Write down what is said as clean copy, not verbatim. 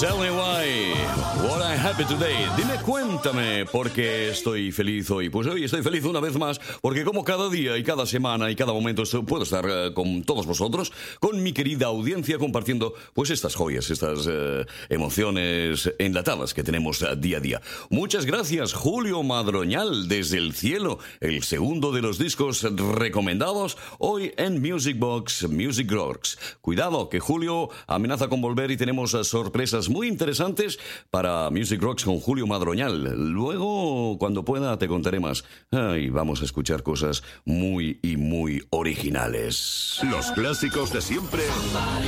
Tell me why, what I'm happy today. Dime, cuéntame, ¿por qué estoy feliz hoy? Pues hoy estoy feliz una vez más, porque como cada día y cada semana y cada momento puedo estar con todos vosotros, con mi querida audiencia, compartiendo pues estas joyas, estas emociones enlatadas que tenemos día a día. Muchas gracias, Julio Madroñal, desde el cielo, el segundo de los discos recomendados hoy en Music Box, Music Rocks. Cuidado, que Julio amenaza con volver y tenemos sorpresas muy interesantes para Music Rocks con Julio Madroñal. Luego, cuando pueda, te contaré más. Ay, vamos a escuchar cosas muy originales. Los clásicos de siempre